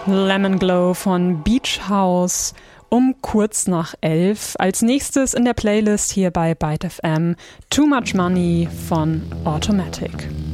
Lemon Glow von Beach House um kurz nach 11. Als nächstes in der Playlist hier bei Byte FM Too Much Money von Automatic.